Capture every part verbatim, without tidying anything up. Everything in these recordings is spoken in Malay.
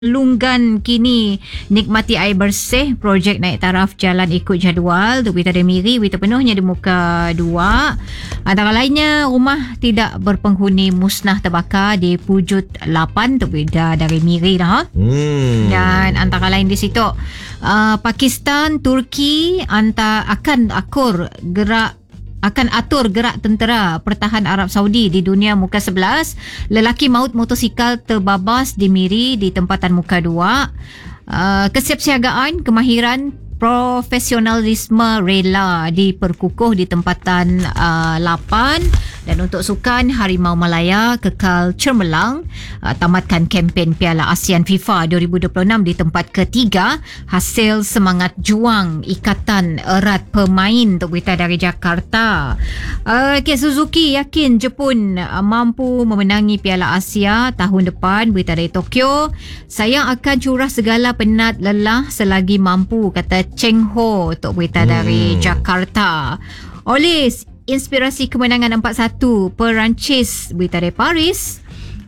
Lunggan kini nikmati air bersih. Projek naik taraf jalan ikut jadual. Berita dari Miri, berita penuhnya di muka dua. Antara lainnya, rumah tidak berpenghuni musnah terbakar di Pujut lapan. Itu berita dari Miri lah. Hmm. Dan antara lain di situ, uh, Pakistan, Turki anta akan akur gerak akan atur gerak tentera pertahan Arab Saudi di dunia muka sebelas. Lelaki maut motosikal terbabas di Miri di tempatan muka dua. Uh, kesiapsiagaan, kemahiran, profesionalisme rela diperkukuh di tempatan uh, lapan. Dan untuk sukan, Harimau Malaya kekal cermelang, uh, tamatkan kempen Piala ASEAN FIFA dua ribu dua puluh enam di tempat ketiga, hasil semangat juang ikatan erat pemain. Untuk berita dari Jakarta, uh, okay, Suzuki yakin Jepun uh, mampu memenangi Piala Asia tahun depan. Berita dari Tokyo, saya akan curah segala penat lelah selagi mampu, kata Cheng Ho. Untuk berita hmm. dari Jakarta, oleh inspirasi kemenangan empat satu Perancis. Berita dari Paris.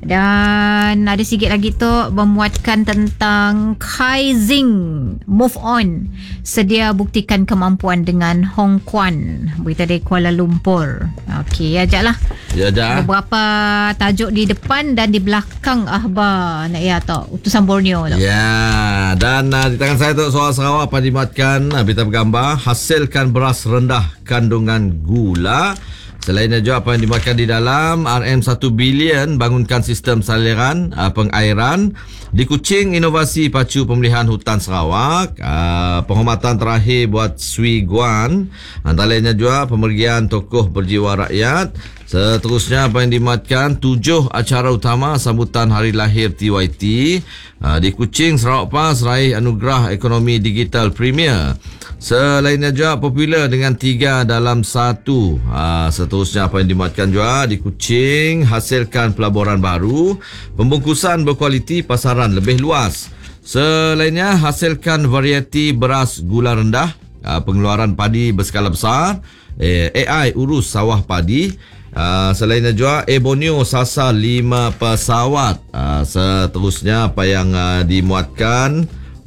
Dan ada sikit lagi tu memuatkan tentang Kai Zing move on, sedia buktikan kemampuan dengan Hong Kwan. Berita dari Kuala Lumpur. Okey, ajaklah. Ya, ajak. Beberapa tajuk di depan dan di belakang akhbar nak ya tak utusan Borneo tu. Ya, dan uh, di tangan saya tu soal Sarawak apa dimuatkan uh, berita bergambar, hasilkan beras rendah kandungan gula. Selainnya juga apa yang dimakan di dalam, R M satu bilion bangunkan sistem saliran uh, pengairan. Di Kuching, inovasi pacu pemeliharaan hutan Sarawak. Uh, penghormatan terakhir buat Sui Guan. Antaranya juga pemergian tokoh berjiwa rakyat. Seterusnya apa yang dimuatkan, tujuh acara utama sambutan hari lahir T Y T. Uh, di Kuching, Sarawak PAS raih anugerah ekonomi digital premier. Selainnya juga popular dengan tiga dalam satu. Ha, seterusnya apa yang dimuatkan juga di Kuching, hasilkan pelaburan baru, pembungkusan berkualiti, pasaran lebih luas. Selainnya hasilkan varieti beras gula rendah, ha, pengeluaran padi berskala besar, eh, A I urus sawah padi. Uh, selainnya juga Air Borneo sasar lima pesawat. Uh, seterusnya apa yang uh, dimuatkan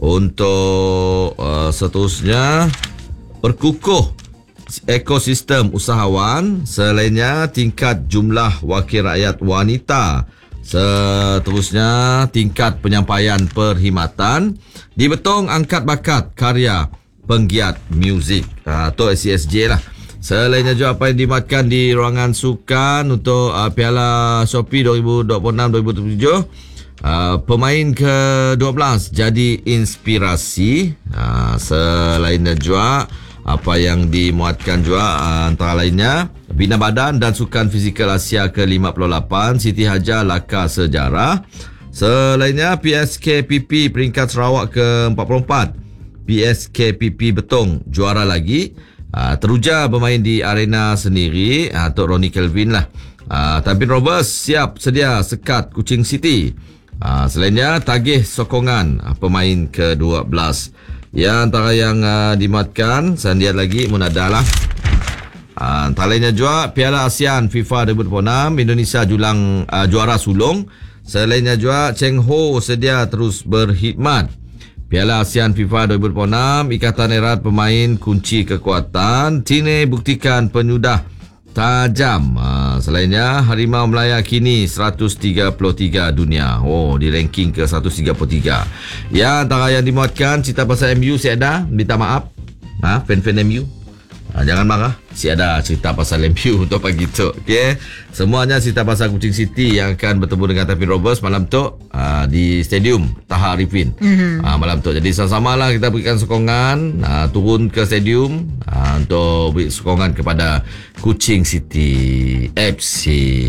untuk uh, seterusnya, perkukuh ekosistem usahawan. Selainnya tingkat jumlah wakil rakyat wanita. Seterusnya tingkat penyampaian perkhidmatan. Di Betong, angkat bakat karya penggiat muzik atau uh, S C S J lah. Selainnya juga apa yang dimuatkan di ruangan sukan untuk uh, Piala Shopee dua ribu dua puluh enam dua ribu dua puluh tujuh. Uh, pemain ke dua belas jadi inspirasi. Uh, selainnya juga apa yang dimuatkan juga uh, antara lainnya, Bina Badan dan Sukan Fizikal Asia ke lima puluh lapan, Siti Hajar laka sejarah. Selainnya P S K P P peringkat Sarawak ke empat puluh empat, P S K P P Betong juara lagi. Uh, teruja bermain di arena sendiri uh, untuk Ronnie Kelvin lah. Uh, Tampin Roberts siap sedia sekat Kuching City. Uh, selainnya tagih sokongan uh, pemain ke dua belas. Ya, antara yang uh, dimuatkan sandian lagi munadalah. Uh, antara lainnya juga Piala ASEAN FIFA dua ribu dua puluh enam, Indonesia julang uh, juara sulung. Selainnya juga Cheng Ho sedia terus berkhidmat. Piala ASEAN FIFA dua ribu dua puluh enam, ikatan erat pemain kunci kekuatan. Tine buktikan penyudah tajam. Ha, selainnya Harimau Malaya kini seratus tiga puluh tiga dunia. Oh, di ranking ke seratus tiga puluh tiga. Ya, antara yang dimuatkan cerita pasal M U, si ada minta maaf. Ha, fan-fan M U. Ha, jangan marah. Si ada cerita pasal M U untuk pagi tu. Okey. Semuanya cerita pasal Kuching City yang akan bertemu dengan Tampin Roberts malam tu uh, di Stadium Taha Arifin. Mm-hmm. Uh, malam tu. Jadi sama-sama lah kita berikan sokongan, uh, turun ke stadium uh, untuk beri sokongan kepada Kuching City F C.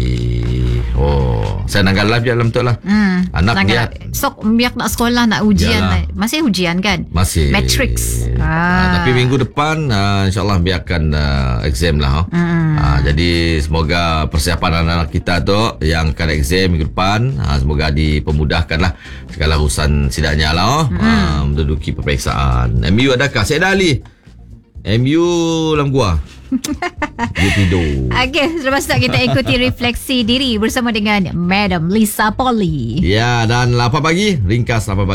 Oh, saya nak live je dalam tu lah. Mm. Anak biar sok biar nak sekolah, nak ujian. Yalah. Masih ujian kan? Masih. Matrix. Ah. Uh, tapi minggu depan uh, insyaAllah biarkan uh, exam lah. Hmm. Ha, jadi semoga persiapan anak-anak kita tu yang akan exam minggu depan, ha, semoga dipermudahkan lah segala urusan sidaknya lah. Hmm. Ha, menduduki peperiksaan. M U adakah? Saya dah Ali. M U dalam gua. Dia tidur. Okey, selepas tu kita ikuti refleksi diri bersama dengan Madam Lisa Polly. Ya, dan lapan pagi, ringkas lapan pagi.